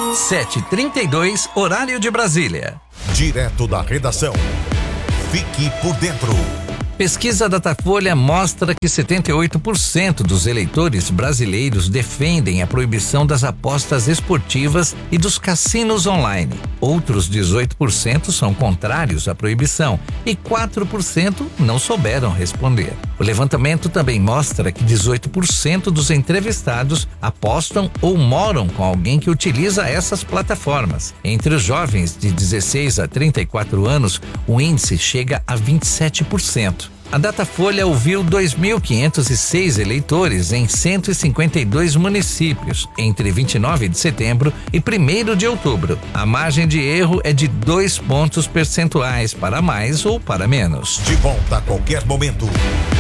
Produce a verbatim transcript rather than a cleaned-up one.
sete e trinta e dois, horário de Brasília. Direto da redação. Fique por dentro. Pesquisa Datafolha mostra que setenta e oito por cento dos eleitores brasileiros defendem a proibição das apostas esportivas e dos cassinos online. Outros dezoito por cento são contrários à proibição e quatro por cento não souberam responder. O levantamento também mostra que dezoito por cento dos entrevistados apostam ou moram com alguém que utiliza essas plataformas. Entre os jovens de dezesseis a trinta e quatro anos, o índice chega a vinte e sete por cento. A Datafolha ouviu dois mil quinhentos e seis eleitores em cento e cinquenta e dois municípios entre vinte e nove de setembro e primeiro de outubro. A margem de erro é de dois pontos percentuais para mais ou para menos. De volta a qualquer momento.